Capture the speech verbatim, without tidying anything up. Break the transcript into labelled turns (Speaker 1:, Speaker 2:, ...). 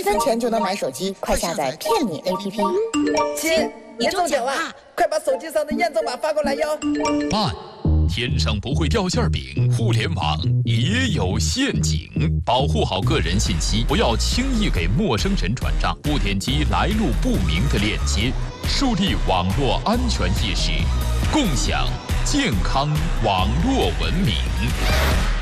Speaker 1: 分钱就能买手机，快下载骗你 A P P。
Speaker 2: 亲，你中奖啦！快把手机上的验证码发过来哟。
Speaker 3: 慢，天上不会掉馅饼，互联网也有陷阱，保护好个人信息，不要轻易给陌生人转账，不点击来路不明的链接，树立网络安全意识，共享健康网络文明。